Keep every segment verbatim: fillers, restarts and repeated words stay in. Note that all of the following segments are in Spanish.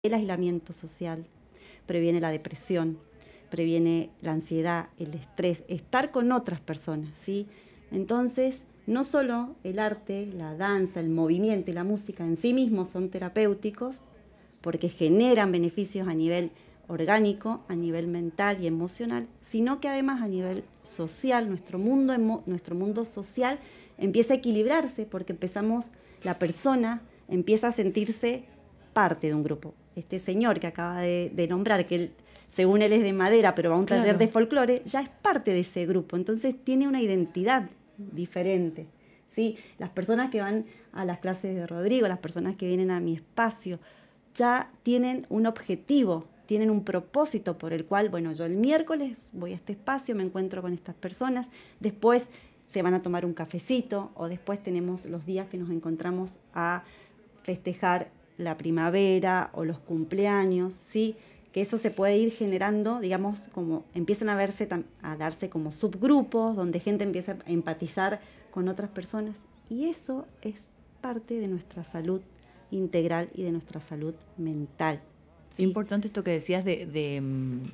el aislamiento social, previene la depresión, previene la ansiedad, el estrés, estar con otras personas, ¿sí? Entonces, no solo el arte, la danza, el movimiento y la música en sí mismos son terapéuticos, porque generan beneficios a nivel orgánico, a nivel mental y emocional, sino que además a nivel social, nuestro mundo, emo- nuestro mundo social empieza a equilibrarse, porque empezamos, la persona empieza a sentirse parte de un grupo. Este señor que acaba de, de nombrar, que él, según él es de madera, pero va a un Claro. taller de folclore, ya es parte de ese grupo, entonces tiene una identidad diferente, ¿sí? Las personas que van a las clases de Rodrigo, las personas que vienen a mi espacio, ya tienen un objetivo, tienen un propósito por el cual, bueno, yo el miércoles voy a este espacio, me encuentro con estas personas, después se van a tomar un cafecito, o después tenemos los días que nos encontramos a festejar la primavera o los cumpleaños, ¿sí? Que eso se puede ir generando, digamos, como empiezan a verse, a darse como subgrupos, donde gente empieza a empatizar con otras personas, y eso es parte de nuestra salud integral y de nuestra salud mental, ¿sí? Importante esto que decías de, de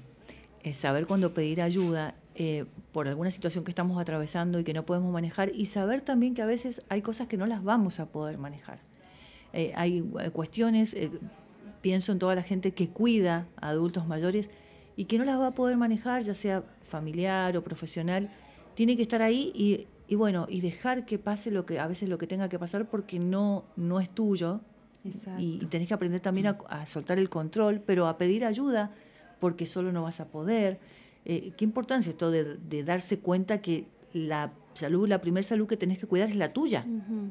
eh, saber cuándo pedir ayuda eh, por alguna situación que estamos atravesando y que no podemos manejar, y saber también que a veces hay cosas que no las vamos a poder manejar. Eh, hay eh, cuestiones, eh, pienso en toda la gente que cuida a adultos mayores y que no las va a poder manejar, ya sea familiar o profesional. Tiene que estar ahí y, y bueno, y dejar que pase lo que a veces lo que tenga que pasar, porque no, no es tuyo. Y, y tenés que aprender también a, a soltar el control, pero a pedir ayuda, porque solo no vas a poder. Eh, qué importancia esto de, de darse cuenta que la salud, la primera salud que tenés que cuidar es la tuya. Uh-huh.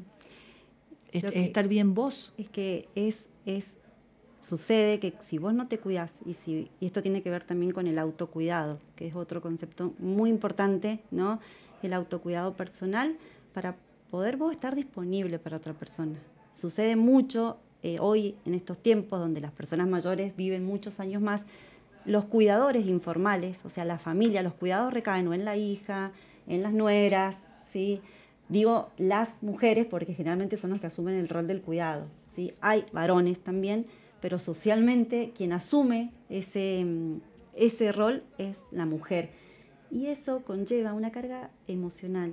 Es, es que estar bien vos. Es que es, es, sucede que si vos no te cuidás, y, si, y esto tiene que ver también con el autocuidado, que es otro concepto muy importante, ¿no? El autocuidado personal, para poder vos estar disponible para otra persona. Sucede mucho eh, hoy, en estos tiempos, donde las personas mayores viven muchos años más, los cuidadores informales, o sea, la familia, los cuidados recaen o en la hija, en las nueras, ¿sí? Digo las mujeres porque generalmente son los que asumen el rol del cuidado, ¿sí? Hay varones también, pero socialmente quien asume ese, ese rol es la mujer. Y eso conlleva una carga emocional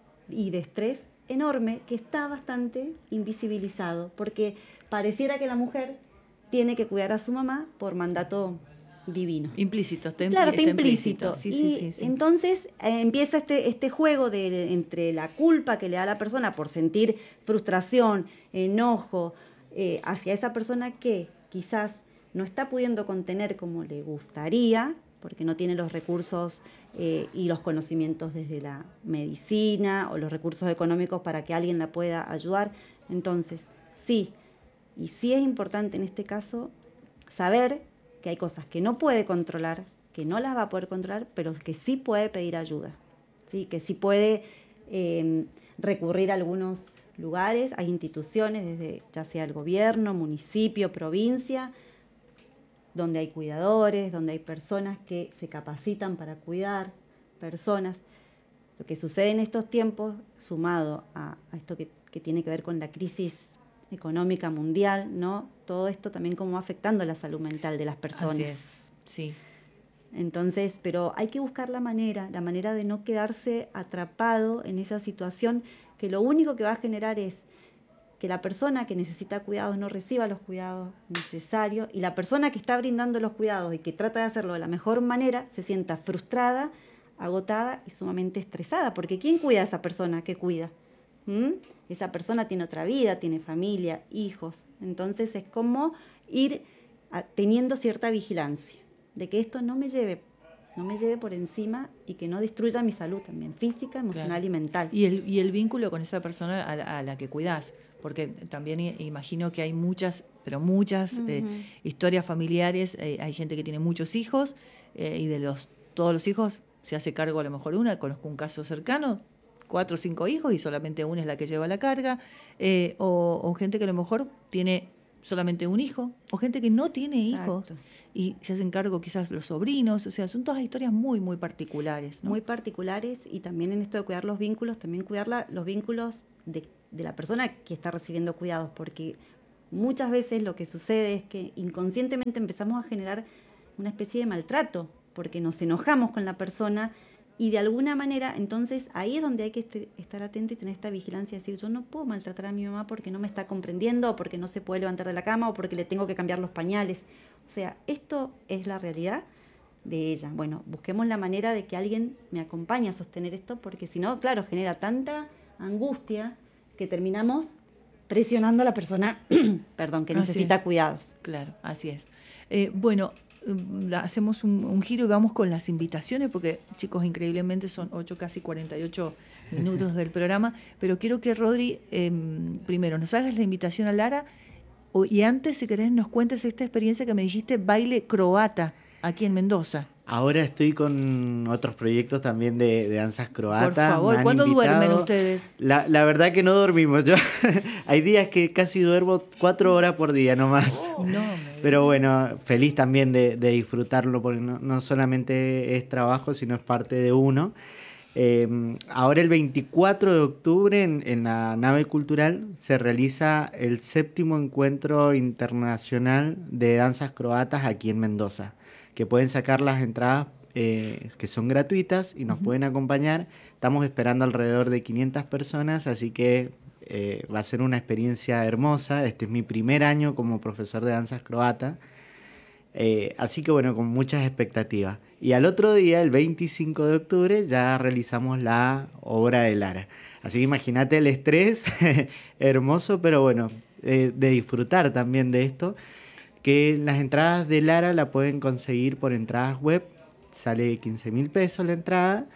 y de estrés enorme que está bastante invisibilizado, porque pareciera que la mujer tiene que cuidar a su mamá por mandato divino. Implícito, está, Claro, está está implícito. implícito. Sí, y sí, sí, sí. entonces eh, empieza este, este juego de, entre la culpa que le da a la persona por sentir frustración, enojo eh, hacia esa persona que quizás no está pudiendo contener como le gustaría, porque no tiene los recursos eh, y los conocimientos desde la medicina o los recursos económicos para que alguien la pueda ayudar. Entonces, sí, y sí es importante en este caso saber que hay cosas que no puede controlar, que no las va a poder controlar, pero que sí puede pedir ayuda, ¿sí? Que sí puede eh, recurrir a algunos lugares, hay instituciones, desde ya sea el gobierno, municipio, provincia, donde hay cuidadores, donde hay personas que se capacitan para cuidar personas. Lo que sucede en estos tiempos, sumado a, a esto que, que tiene que ver con la crisis económica mundial, ¿no? Todo esto también como va afectando la salud mental de las personas. Así es, sí. Entonces, pero hay que buscar la manera, la manera de no quedarse atrapado en esa situación, que lo único que va a generar es que la persona que necesita cuidados no reciba los cuidados necesarios, y la persona que está brindando los cuidados y que trata de hacerlo de la mejor manera se sienta frustrada, agotada y sumamente estresada, porque ¿quién cuida a esa persona que cuida? ¿Mm? Esa persona tiene otra vida, tiene familia, hijos, entonces es como ir a, teniendo cierta vigilancia de que esto no me lleve no me lleve por encima y que no destruya mi salud también, física, emocional, claro, y mental. Y el, y el vínculo con esa persona a la, a la que cuidás, porque también imagino que hay muchas, pero muchas uh-huh. eh, historias familiares, eh, hay gente que tiene muchos hijos eh, y de los todos los hijos se hace cargo a lo mejor una. Conozco un caso cercano, cuatro o cinco hijos y solamente una es la que lleva la carga, eh, o, o gente que a lo mejor tiene solamente un hijo, o gente que no tiene Exacto. hijos y se hacen cargo quizás los sobrinos, o sea, son todas historias muy, muy particulares, ¿no? Muy particulares, y también en esto de cuidar los vínculos, también cuidar la, los vínculos de, de la persona que está recibiendo cuidados, porque muchas veces lo que sucede es que inconscientemente empezamos a generar una especie de maltrato, porque nos enojamos con la persona y de alguna manera, entonces ahí es donde hay que est- estar atento y tener esta vigilancia, decir, yo no puedo maltratar a mi mamá porque no me está comprendiendo, o porque no se puede levantar de la cama, o porque le tengo que cambiar los pañales. O sea, esto es la realidad de ella. Bueno, busquemos la manera de que alguien me acompañe a sostener esto, porque si no, claro, genera tanta angustia que terminamos presionando a la persona, perdón, que Así necesita es. cuidados. Claro, así es. Eh, bueno, mm, hacemos un, un giro y vamos con las invitaciones, porque chicos, increíblemente son ocho, casi cuarenta y ocho minutos del programa, pero quiero que Rodri, eh, primero, nos hagas la invitación a Lara, o- y antes, si querés, nos cuentes esta experiencia que me dijiste, baile croata, aquí en Mendoza. Ahora estoy con otros proyectos también de, de danzas Por croatas. Me favor, han ¿cuándo duermen invitado. ustedes? La, la verdad que no dormimos. Yo hay días que casi duermo cuatro horas por día nomás. No, me Pero bueno, feliz también de, de disfrutarlo, porque no, no solamente es trabajo, sino es parte de uno. Eh, ahora el veinticuatro de octubre en, en la nave cultural se realiza el séptimo encuentro internacional de danzas croatas aquí en Mendoza, que pueden sacar las entradas eh, que son gratuitas y nos Ujú. pueden acompañar. Estamos esperando alrededor de quinientas personas, así que eh, va a ser una experiencia hermosa. Este es mi primer año como profesor de danzas croatas. Eh, así que bueno, con muchas expectativas. Y al otro día, el veinticinco de octubre, ya realizamos la obra de Lara. Así que imagínate el estrés, hermoso, pero bueno, eh, de disfrutar también de esto. Que las entradas de Lara la pueden conseguir por entradas web, sale quince mil pesos la entrada.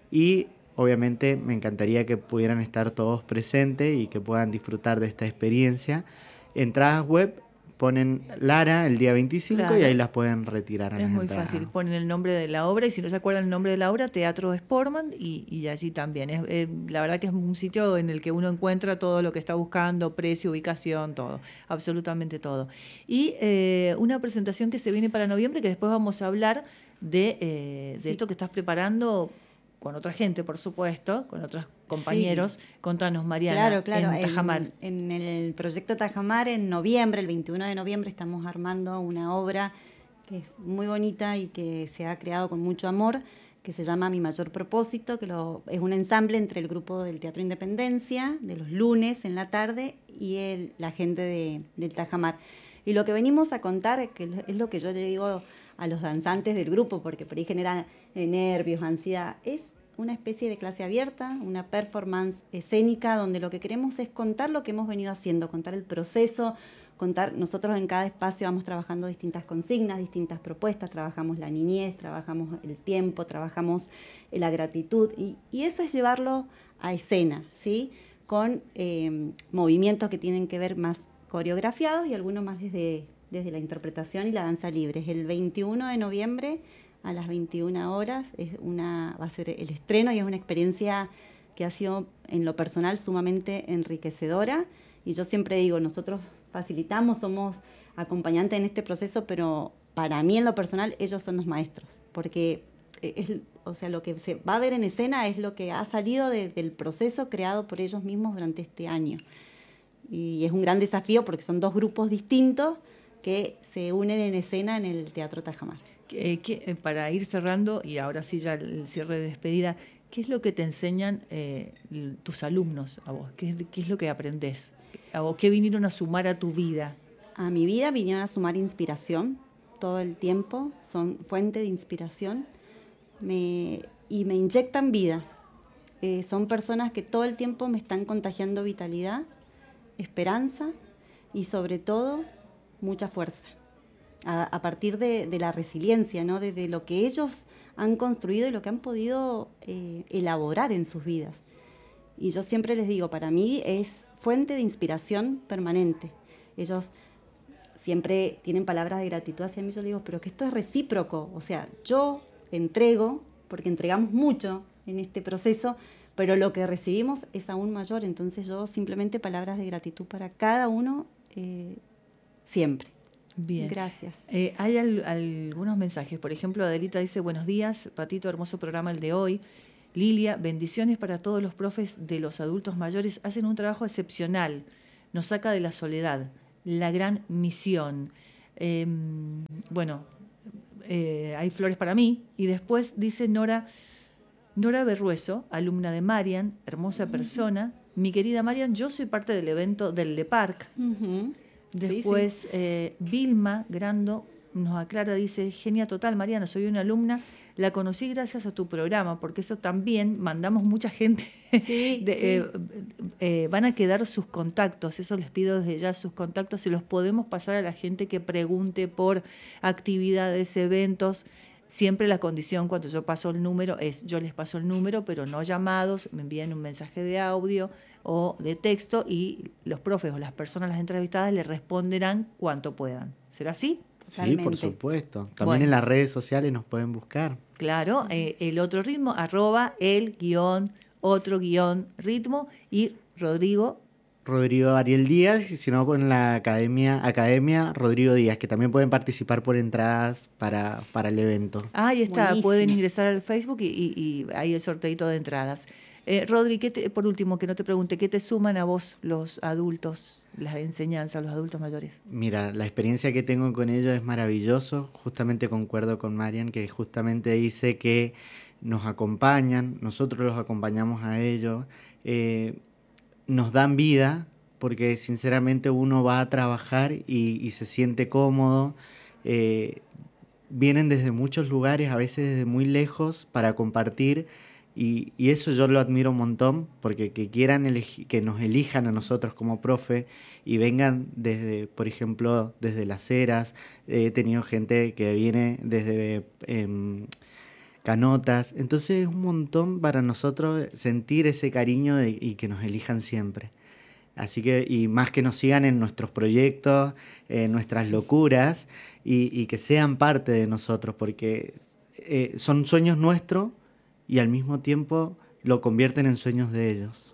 Y obviamente me encantaría que pudieran estar todos presentes y que puedan disfrutar de esta experiencia. Entradas web, ponen Lara el día veinticinco y ahí Claro. las pueden retirar a Es las muy entradas. fácil, ponen el nombre de la obra y si no se acuerdan el nombre de la obra, Teatro Sportman y, y allí también. Es, eh, la verdad que es un sitio en el que uno encuentra todo lo que está buscando, precio, ubicación, todo, absolutamente todo. Y eh, una presentación que se viene para noviembre, que después vamos a hablar de, eh, de Sí. esto que estás preparando con otra gente, por supuesto, con otros compañeros. Sí. Contanos, Mariana, Claro, claro. en Tajamar. En, en el proyecto Tajamar, en noviembre, el veintiuno de noviembre, estamos armando una obra que es muy bonita y que se ha creado con mucho amor, que se llama Mi Mayor Propósito, que lo, es un ensamble entre el grupo del Teatro Independencia, de los lunes en la tarde, y el, la gente de, del Tajamar. Y lo que venimos a contar, que es lo que yo le digo a los danzantes del grupo, porque por ahí genera eh, nervios, ansiedad, es una especie de clase abierta, una performance escénica, donde lo que queremos es contar lo que hemos venido haciendo, contar el proceso, contar, nosotros en cada espacio vamos trabajando distintas consignas, distintas propuestas, trabajamos la niñez, trabajamos el tiempo, trabajamos la gratitud, y, y eso es llevarlo a escena, ¿sí? Con eh, movimientos que tienen que ver más coreografiados y algunos más desde, desde la interpretación y la danza libre. Es el veintiuno de noviembre a las veintiuna horas, es una, va a ser el estreno y es una experiencia que ha sido en lo personal sumamente enriquecedora, y yo siempre digo, nosotros facilitamos, somos acompañantes en este proceso, pero para mí en lo personal ellos son los maestros, porque es, o sea, lo que se va a ver en escena es lo que ha salido de, del proceso creado por ellos mismos durante este año, y es un gran desafío porque son dos grupos distintos que se unen en escena en el Teatro Tajamar. Eh, ¿qué, eh, para ir cerrando, y ahora sí ya el cierre de despedida, ¿qué es lo que te enseñan eh, tus alumnos a vos? ¿Qué es, qué es lo que aprendés? ¿A vos qué vinieron a sumar a tu vida? A mi vida vinieron a sumar inspiración todo el tiempo, son fuente de inspiración me, y me inyectan vida. Eh, son personas que todo el tiempo me están contagiando vitalidad, esperanza y sobre todo mucha fuerza. A, a partir de, de la resiliencia, ¿no? de, de lo que ellos han construido y lo que han podido eh, elaborar en sus vidas. Y yo siempre les digo, para mí es fuente de inspiración permanente. Ellos siempre tienen palabras de gratitud hacia mí, yo les digo, pero que esto es recíproco. O sea, yo entrego, porque entregamos mucho en este proceso, pero lo que recibimos es aún mayor. Entonces yo simplemente palabras de gratitud para cada uno eh, siempre. Bien. Gracias. Eh, hay al, algunos mensajes. Por ejemplo, Adelita dice, buenos días, Patito, hermoso programa el de hoy. Lilia, bendiciones para todos los profes de los adultos mayores. Hacen un trabajo excepcional. Nos saca de la soledad. la gran misión. Eh, bueno, eh, hay flores para mí. Y después dice Nora, Nora Berrueso, alumna de Marian, hermosa persona. Mi querida Marian, yo soy parte del evento del Le Parc. Uh-huh. Después, Sí, sí. Eh, Vilma Grando nos aclara, dice, genia total, Mariana, soy una alumna, la conocí gracias a tu programa, porque eso también mandamos mucha gente. Sí, de, sí. Eh, eh, van a quedar sus contactos, eso les pido desde ya, sus contactos, se los podemos pasar a la gente que pregunte por actividades, eventos. Siempre la condición cuando yo paso el número es, yo les paso el número, pero no llamados, me envían un mensaje de audio o de texto y los profes o las personas, las entrevistadas, les responderán cuanto puedan. ¿Será así? Totalmente. Sí, por supuesto. También Bueno. en las redes sociales nos pueden buscar. Claro, eh, el otro ritmo, arroba el guión, otro guión ritmo y Rodrigo. Rodrigo Ariel Díaz, y si no, con la academia, academia Rodrigo Díaz, que también pueden participar por entradas para, para el evento. Ah, ahí está, Buenísimo. pueden ingresar al Facebook y, y, y hay el sorteito de entradas. Eh, Rodri, ¿qué te, por último, que no te pregunte, ¿qué te suman a vos los adultos, las enseñanzas, los adultos mayores? Mira, la experiencia que tengo con ellos es maravilloso. Justamente concuerdo con Marian, que justamente dice que nos acompañan, nosotros los acompañamos a ellos, eh, nos dan vida, porque sinceramente uno va a trabajar y, y se siente cómodo. Eh, vienen desde muchos lugares, a veces desde muy lejos, para compartir. Y, y eso yo lo admiro un montón, porque que quieran elegi- que nos elijan a nosotros como profe y vengan desde, por ejemplo, desde Las Heras. He tenido gente que viene desde em, Canotas. Entonces es un montón para nosotros sentir ese cariño de- y que nos elijan siempre. Así que, y más que nos sigan en nuestros proyectos, en nuestras locuras, y, y que sean parte de nosotros, porque eh, son sueños nuestros y al mismo tiempo lo convierten en sueños de ellos.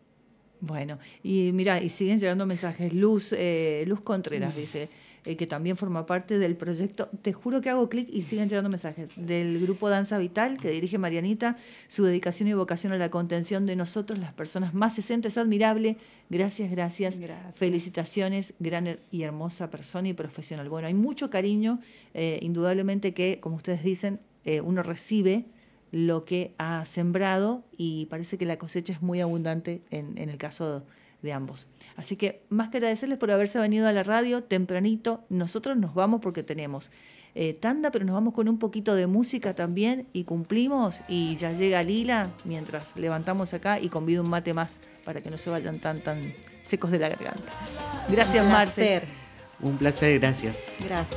Bueno, y mira, y siguen llegando mensajes. Luz, eh, Luz Contreras dice eh, que también forma parte del proyecto. Te juro que hago clic y siguen llegando mensajes. Del grupo Danza Vital que dirige Marianita, su dedicación y vocación a la contención de nosotros, las personas más sesenta, es admirable. Gracias, gracias. Gracias. Felicitaciones, gran y hermosa persona y profesional. Bueno, hay mucho cariño, eh, indudablemente que, como ustedes dicen, eh, uno recibe lo que ha sembrado y parece que la cosecha es muy abundante en, en el caso de, de ambos. Así que más que agradecerles por haberse venido a la radio tempranito. Nosotros nos vamos porque tenemos eh, tanda, pero nos vamos con un poquito de música también y cumplimos y ya llega Lila mientras levantamos acá y convido un mate más para que no se vayan tan, tan secos de la garganta. Gracias, Un Marce. placer. Un placer, gracias. Gracias.